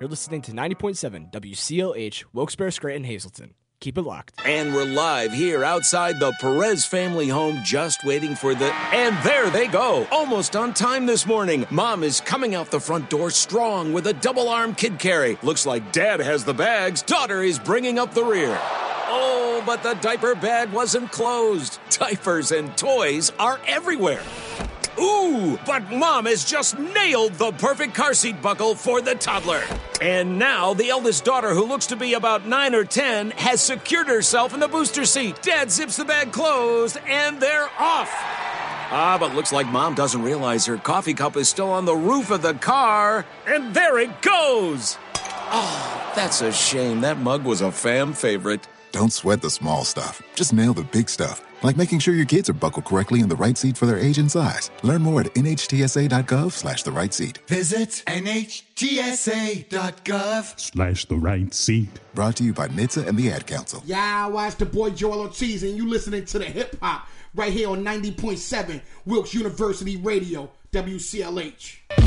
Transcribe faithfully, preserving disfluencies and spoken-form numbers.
You're listening to ninety point seven W C L H, Wilkes-Barre, Scranton, Hazleton. Keep it locked. And we're live here outside the Perez family home, just waiting for the... And there they go, almost on time this morning. Mom is coming out the front door strong with a double-arm kid carry. Looks like Dad has the bags. Daughter is bringing up the rear. Oh, but the diaper bag wasn't closed. Diapers and toys are everywhere. Ooh, but Mom has just nailed the perfect car seat buckle for the toddler. And now the eldest daughter, who looks to be about nine or ten, has secured herself in the booster seat. Dad zips the bag closed, and they're off. Ah, but looks like Mom doesn't realize her coffee cup is still on the roof of the car. And there it goes. Oh, that's a shame. That mug was a fam favorite. Don't sweat the small stuff. Just nail the big stuff. Like making sure your kids are buckled correctly in the right seat for their age and size. Learn more at nhtsa.gov slash the right seat. Visit nhtsa.gov slash the right seat. Brought to you by N H T S A and the Ad Council. Yeah, well, it's the boy Joel Ortiz, and you listening to the hip hop right here on ninety point seven Wilkes University Radio, W C L H.